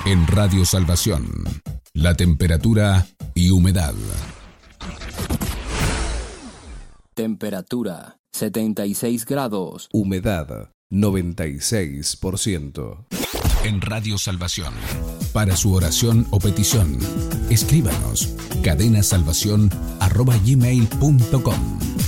En Radio Salvación, la temperatura y humedad. Temperatura 76 grados. Humedad 96%. En Radio Salvación, para su oración o petición, escríbanos cadenasalvacion@gmail.com.